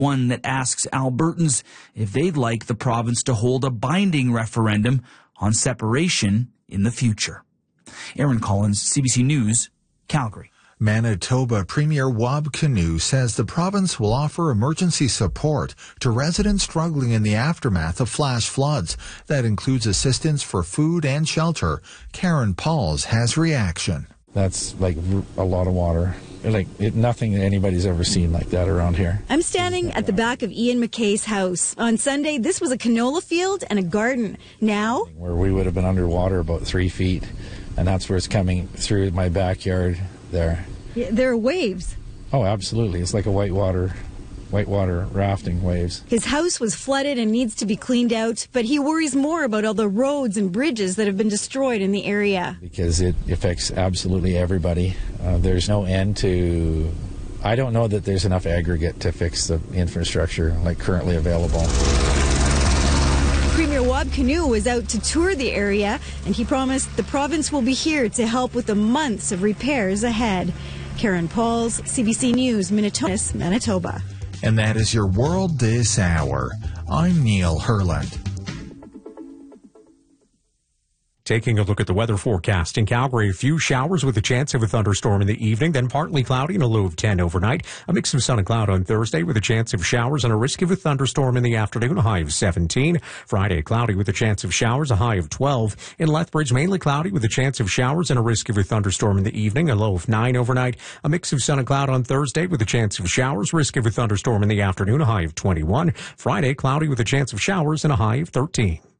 one that asks Albertans if they'd like the province to hold a binding referendum on separation in the future. Aaron Collins, CBC News, Calgary. Manitoba Premier Wab Kinew says the province will offer emergency support to residents struggling in the aftermath of flash floods. That includes assistance for food and shelter. Karen Pauls has reaction. That's like a lot of water. Nothing that anybody's ever seen like that around here. I'm standing at the back of Ian McKay's house. On Sunday, this was a canola field and a garden. Now, where we would have been underwater about 3 feet, and that's where it's coming through my backyard there. Yeah, there are waves. Oh, absolutely. It's like a whitewater rafting waves. His house was flooded and needs to be cleaned out, but he worries more about all the roads and bridges that have been destroyed in the area. Because it affects absolutely everybody. There's no end to... I don't know that there's enough aggregate to fix the infrastructure like currently available. Premier Wab Kinew was out to tour the area, and he promised the province will be here to help with the months of repairs ahead. Karen Pauls, CBC News, Manitoba. And that is your world this hour. I'm Neil Herland. Taking a look at the weather forecast in Calgary, a few showers with a chance of a thunderstorm in the evening, then partly cloudy and a low of 10 overnight. A mix of sun and cloud on Thursday with a chance of showers and a risk of a thunderstorm in the afternoon, a high of 17. Friday, cloudy with a chance of showers, a high of 12. In Lethbridge, mainly cloudy with a chance of showers and a risk of a thunderstorm in the evening, a low of 9 overnight. A mix of sun and cloud on Thursday with a chance of showers, risk of a thunderstorm in the afternoon, a high of 21. Friday, cloudy with a chance of showers and a high of 13.